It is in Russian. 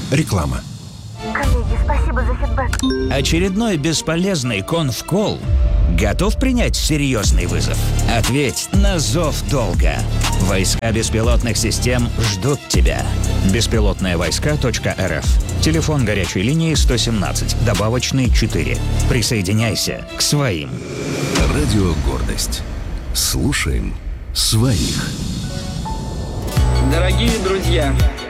Реклама. Коллеги, спасибо за фидбэк. Очередной бесполезный конф-колл? Готов принять серьезный вызов? Ответь на зов долга. Войска беспилотных систем ждут тебя. Беспилотные-войска.рф. Телефон горячей линии 117, добавочный 4. Присоединяйся к своим. Радио «Гордость». Слушаем своих. Дорогие друзья,